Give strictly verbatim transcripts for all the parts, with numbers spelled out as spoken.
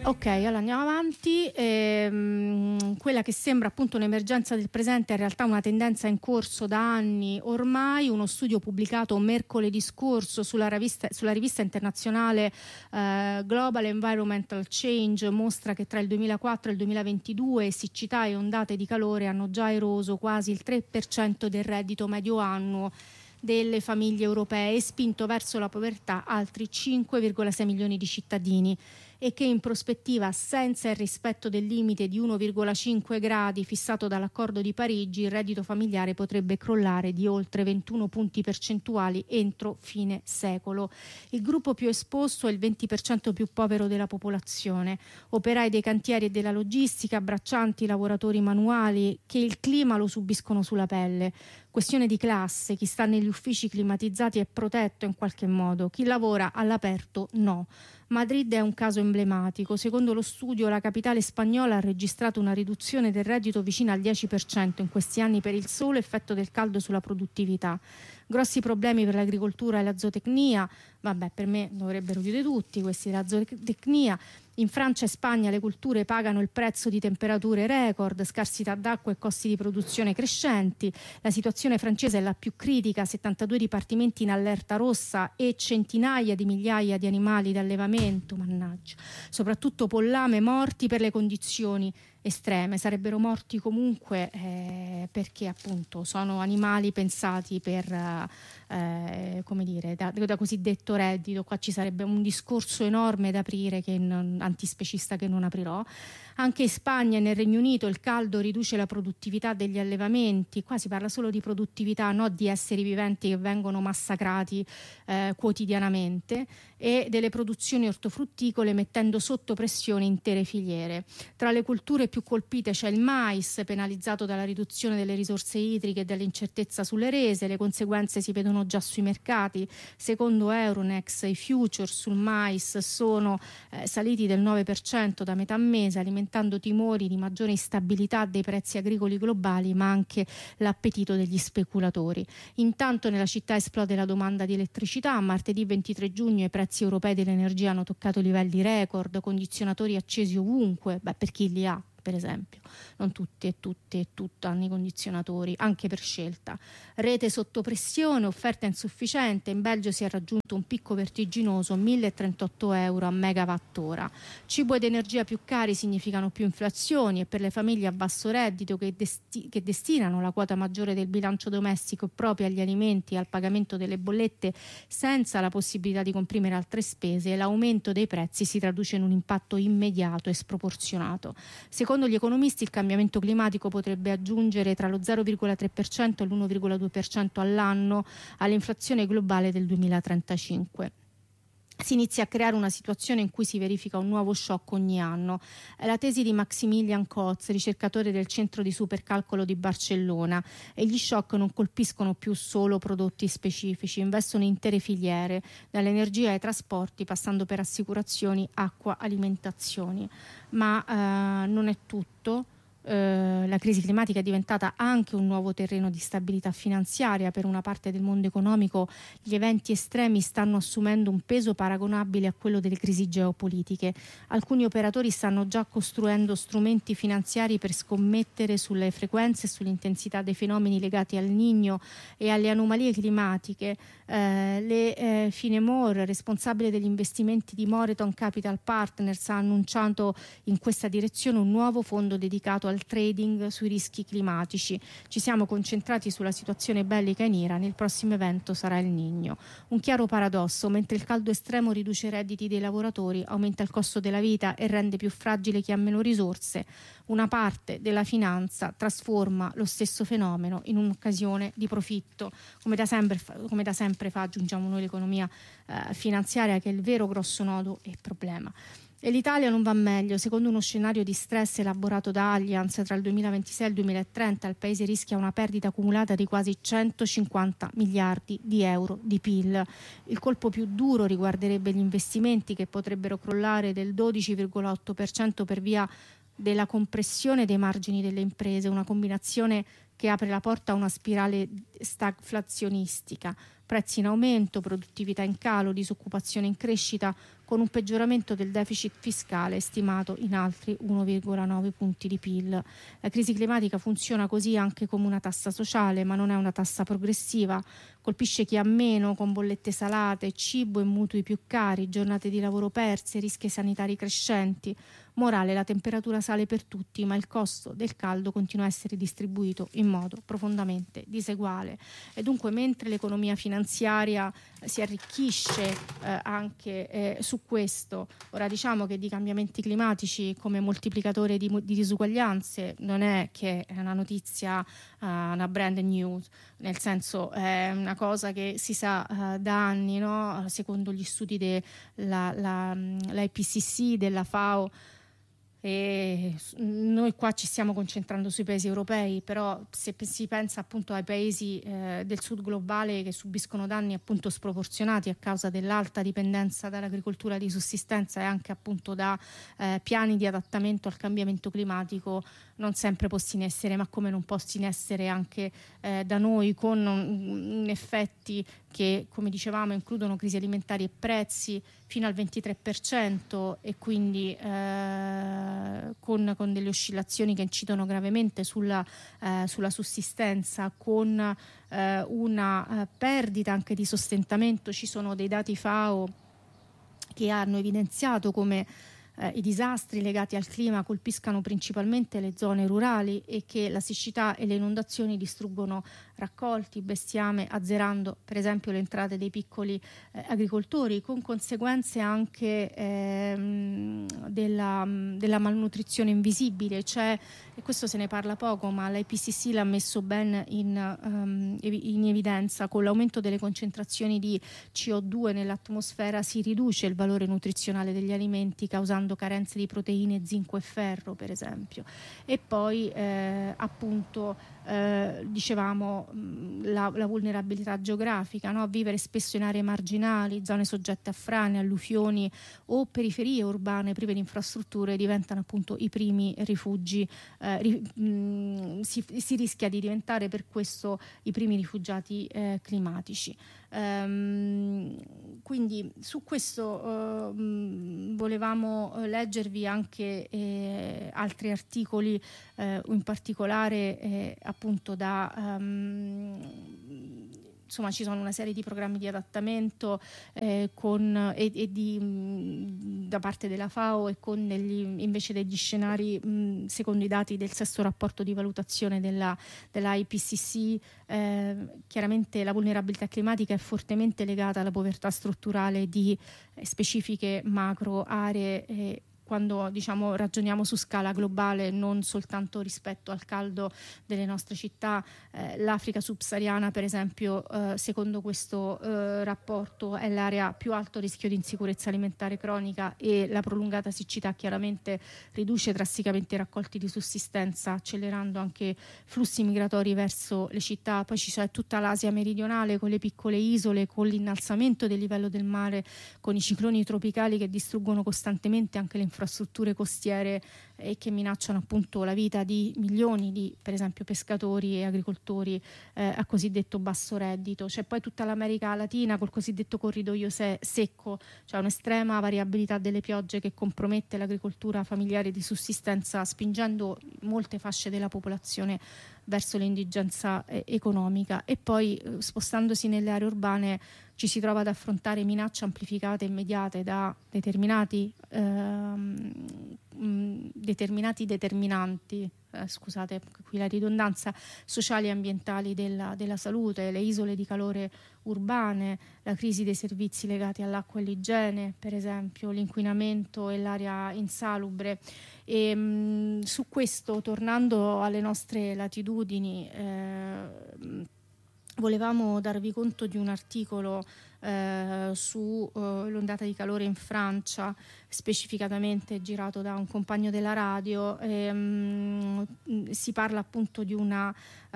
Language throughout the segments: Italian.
Ok, allora andiamo avanti. Ehm, quella che sembra appunto un'emergenza del presente è in realtà una tendenza in corso da anni ormai. Uno studio pubblicato mercoledì scorso sulla rivista, sulla rivista internazionale eh, Global Environmental Change mostra che tra il duemilaquattro e il duemilaventidue siccità e ondate di calore hanno già eroso quasi il tre per cento del reddito medio annuo delle famiglie europee e spinto verso la povertà altri cinque virgola sei milioni di cittadini, e che in prospettiva, senza il rispetto del limite di uno virgola cinque gradi fissato dall'accordo di Parigi, il reddito familiare potrebbe crollare di oltre ventuno punti percentuali entro fine secolo. Il gruppo più esposto è il venti per cento più povero della popolazione, operai dei cantieri e della logistica, braccianti, lavoratori manuali che il clima lo subiscono sulla pelle. Questione di classe: chi sta negli uffici climatizzati è protetto in qualche modo, chi lavora all'aperto no. Madrid è un caso emblematico. Secondo lo studio, la capitale spagnola ha registrato una riduzione del reddito vicina al dieci per cento in questi anni per il solo effetto del caldo sulla produttività. Grossi problemi per l'agricoltura e la zootecnia. Vabbè, per me dovrebbero chiudere tutti questi della zootecnia. In Francia e Spagna le colture pagano il prezzo di temperature record, scarsità d'acqua e costi di produzione crescenti. La situazione francese è la più critica: settantadue dipartimenti in allerta rossa e centinaia di migliaia di animali d'allevamento, mannaggia, soprattutto pollame, morti per le condizioni estreme. Sarebbero morti comunque eh, perché appunto sono animali pensati per eh, come dire da, da cosiddetto reddito. Qua ci sarebbe un discorso enorme da aprire, che non, antispecista, che non aprirò. Anche in Spagna e nel Regno Unito il caldo riduce la produttività degli allevamenti. Qua si parla solo di produttività, no di esseri viventi che vengono massacrati eh, quotidianamente, e delle produzioni ortofrutticole, mettendo sotto pressione intere filiere. Tra le culture più colpite c'è il mais, penalizzato dalla riduzione delle risorse idriche e dall'incertezza sulle rese. Le conseguenze si vedono già sui mercati. Secondo Euronext, i futures sul mais sono eh, saliti del nove per cento da metà mese, alimentando timori di maggiore instabilità dei prezzi agricoli globali, ma anche l'appetito degli speculatori. Intanto nella città esplode la domanda di elettricità. Martedì ventitré giugno i prezzi europei dell'energia hanno toccato livelli record, condizionatori accesi ovunque, beh, per chi li ha. Per esempio, non tutti e tutte e tutto hanno i condizionatori, anche per scelta. Rete sotto pressione, offerta insufficiente. In Belgio si è raggiunto un picco vertiginoso, mille trentotto euro a megawattora. Cibo ed energia più cari significano più inflazioni, e per le famiglie a basso reddito che, desti- che destinano la quota maggiore del bilancio domestico proprio agli alimenti e al pagamento delle bollette senza la possibilità di comprimere altre spese, l'aumento dei prezzi si traduce in un impatto immediato e sproporzionato. Secondo gli economisti il cambiamento climatico potrebbe aggiungere tra lo zero virgola tre per cento e l'uno virgola due per cento all'anno all'inflazione globale del duemilatrentacinque. Si inizia a creare una situazione in cui si verifica un nuovo shock ogni anno. È la tesi di Maximilian Kotz, ricercatore del centro di supercalcolo di Barcellona, e gli shock non colpiscono più solo prodotti specifici, investono intere filiere, dall'energia ai trasporti, passando per assicurazioni, acqua, alimentazioni. Ma eh, non è tutto. Uh, la crisi climatica è diventata anche un nuovo terreno di stabilità finanziaria. Per una parte del mondo economico gli eventi estremi stanno assumendo un peso paragonabile a quello delle crisi geopolitiche. Alcuni operatori stanno già costruendo strumenti finanziari per scommettere sulle frequenze e sull'intensità dei fenomeni legati al Niño e alle anomalie climatiche. Uh, le uh, Finemore, responsabile degli investimenti di Moreton Capital Partners, ha annunciato in questa direzione un nuovo fondo dedicato al trading sui rischi climatici. Ci siamo concentrati sulla situazione bellica in Iran, il prossimo evento sarà il Niño. Un chiaro paradosso: mentre il caldo estremo riduce i redditi dei lavoratori, aumenta il costo della vita e rende più fragile chi ha meno risorse, una parte della finanza trasforma lo stesso fenomeno in un'occasione di profitto, come da sempre, come da sempre fa, aggiungiamo noi, l'economia eh, finanziaria, che è il vero grosso nodo e problema. E l'Italia non va meglio. Secondo uno scenario di stress elaborato da Allianz, tra il duemilaventisei e il duemilatrenta il paese rischia una perdita accumulata di quasi centocinquanta miliardi di euro di P I L. Il colpo più duro riguarderebbe gli investimenti, che potrebbero crollare del dodici virgola otto per cento per via della compressione dei margini delle imprese, una combinazione che apre la porta a una spirale stagflazionistica. Prezzi in aumento, produttività in calo, disoccupazione in crescita con un peggioramento del deficit fiscale stimato in altri uno virgola nove punti di P I L. La crisi climatica funziona così anche come una tassa sociale, ma non è una tassa progressiva. Colpisce chi ha meno, con bollette salate, cibo e mutui più cari, giornate di lavoro perse, rischi sanitari crescenti. Morale: la temperatura sale per tutti, ma il costo del caldo continua a essere distribuito in modo profondamente diseguale. E dunque, mentre l'economia finanziaria si arricchisce eh, anche eh, su questo, ora diciamo che di cambiamenti climatici come moltiplicatore di, di disuguaglianze non è che è una notizia, uh, una brand news, nel senso è una cosa che si sa uh, da anni, no? Secondo gli studi della I P C C, della FAO. E noi qua ci stiamo concentrando sui paesi europei, però se si pensa appunto ai paesi eh, del sud globale che subiscono danni appunto sproporzionati a causa dell'alta dipendenza dall'agricoltura di sussistenza e anche appunto da eh, piani di adattamento al cambiamento climatico non sempre posti in essere, ma come non posti in essere anche eh, da noi, con un, un effetti che, come dicevamo, includono crisi alimentari e prezzi fino al ventitré per cento, e quindi eh, con, con delle oscillazioni che incidono gravemente sulla, eh, sulla sussistenza, con eh, una eh, perdita anche di sostentamento. Ci sono dei dati FAO che hanno evidenziato come Eh, i disastri legati al clima colpiscano principalmente le zone rurali e che la siccità e le inondazioni distruggono raccolti, bestiame, azzerando per esempio le entrate dei piccoli eh, agricoltori, con conseguenze anche ehm, della, della malnutrizione invisibile. Cioè, e questo se ne parla poco, ma l'I P C C l'ha messo ben in, um, in evidenza: con l'aumento delle concentrazioni di C O due nell'atmosfera si riduce il valore nutrizionale degli alimenti, causando carenze di proteine, zinco e ferro per esempio. E poi eh, appunto eh, dicevamo mh, la, la vulnerabilità geografica, no? Vivere spesso in aree marginali, zone soggette a frane, alluvioni o periferie urbane prive di infrastrutture diventano appunto i primi rifugi, eh, ri, mh, si, si rischia di diventare per questo i primi rifugiati eh, climatici. Um, quindi su questo uh, volevamo leggervi anche eh, altri articoli, eh, in particolare eh, appunto da um, insomma ci sono una serie di programmi di adattamento eh, con, e, e di, mh, da parte della FAO, e con degli, invece degli scenari mh, secondo i dati del sesto rapporto di valutazione della, della I P C C. Eh, chiaramente la vulnerabilità climatica è fortemente legata alla povertà strutturale di eh, specifiche macro aree, eh, quando diciamo ragioniamo su scala globale, non soltanto rispetto al caldo delle nostre città. Eh, l'Africa subsahariana per esempio, eh, secondo questo eh, rapporto, è l'area più alto rischio di insicurezza alimentare cronica, e la prolungata siccità chiaramente riduce drasticamente i raccolti di sussistenza, accelerando anche flussi migratori verso le città. Poi ci c'è tutta l'Asia meridionale con le piccole isole, con l'innalzamento del livello del mare, con i cicloni tropicali che distruggono costantemente anche le infrastrutture costiere e che minacciano appunto la vita di milioni di, per esempio, pescatori e agricoltori eh, a cosiddetto basso reddito. C'è poi tutta l'America Latina col cosiddetto corridoio se- secco, cioè un'estrema variabilità delle piogge che compromette l'agricoltura familiare di sussistenza, spingendo molte fasce della popolazione verso l'indigenza eh, economica. E poi eh, spostandosi nelle aree urbane ci si trova ad affrontare minacce amplificate e immediate da determinati ehm, mh, determinati determinanti, eh, scusate qui la ridondanza, sociali e ambientali della, della salute, le isole di calore urbane, la crisi dei servizi legati all'acqua e all'igiene, per esempio l'inquinamento e l'aria insalubre. E mh, su questo, tornando alle nostre latitudini, eh, volevamo darvi conto di un articolo eh, sull'ondata uh, di calore in Francia, specificatamente girato da un compagno della radio. E, um, si parla appunto di una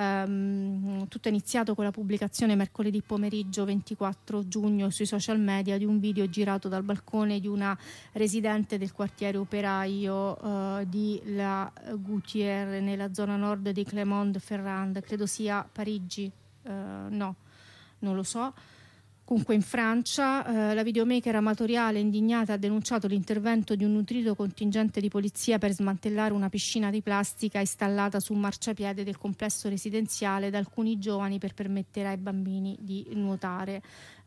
um, tutto è iniziato con la pubblicazione mercoledì pomeriggio ventiquattro giugno sui social media di un video girato dal balcone di una residente del quartiere operaio uh, di La Gouttière, nella zona nord di Clermont-Ferrand, credo sia Parigi. Uh, no, non lo so. Comunque in Francia eh, la videomaker amatoriale indignata ha denunciato l'intervento di un nutrito contingente di polizia per smantellare una piscina di plastica installata su un marciapiede del complesso residenziale da alcuni giovani per permettere ai bambini di nuotare.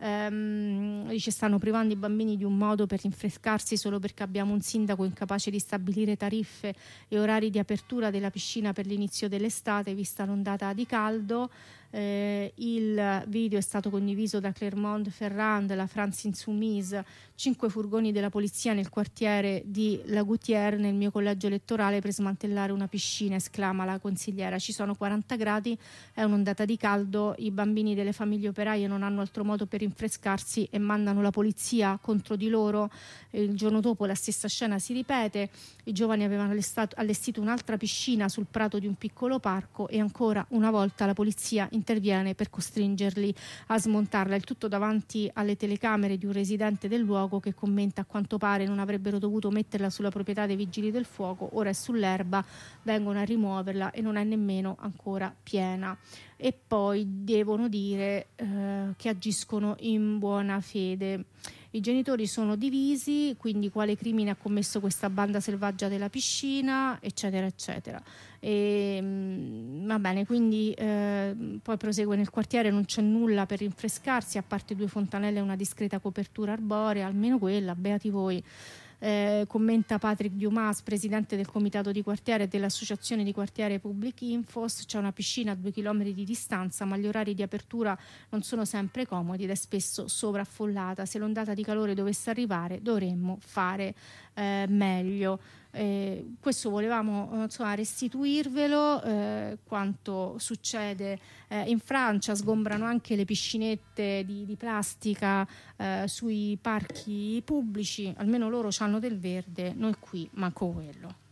Ehm, dice stanno privando i bambini di un modo per rinfrescarsi solo perché abbiamo un sindaco incapace di stabilire tariffe e orari di apertura della piscina per l'inizio dell'estate vista l'ondata di caldo. Eh, il video è stato condiviso da Clermont-Ferrand, la France Insoumise, cinque furgoni della polizia nel quartiere di La Gouttière nel mio collegio elettorale per smantellare una piscina, esclama la consigliera. Ci sono quaranta gradi, è un'ondata di caldo, i bambini delle famiglie operaie non hanno altro modo per rinfrescarsi e mandano la polizia contro di loro. Il giorno dopo la stessa scena si ripete, i giovani avevano allestito un'altra piscina sul prato di un piccolo parco e ancora una volta la polizia interviene per costringerli a smontarla, il tutto davanti alle telecamere di un residente del luogo che commenta: a quanto pare non avrebbero dovuto metterla sulla proprietà dei vigili del fuoco, ora è sull'erba, vengono a rimuoverla e non è nemmeno ancora piena. E poi devono dire eh, che agiscono in buona fede. I genitori sono divisi, quindi quale crimine ha commesso questa banda selvaggia della piscina, eccetera, eccetera. E, mh, va bene, quindi eh, poi prosegue: nel quartiere non c'è nulla per rinfrescarsi, a parte due fontanelle e una discreta copertura arborea, almeno quella, beati voi. Eh, commenta Patrick Dumas, presidente del comitato di quartiere e dell'associazione di quartiere Public Infos. C'è una piscina a due chilometri di distanza, ma gli orari di apertura non sono sempre comodi ed è spesso sovraffollata. Se l'ondata di calore dovesse arrivare dovremmo fare eh, meglio. Eh, questo volevamo insomma restituirvelo, eh, quanto succede eh, in Francia. Sgombrano anche le piscinette di, di plastica eh, sui parchi pubblici, almeno loro hanno del verde, noi qui manco quello.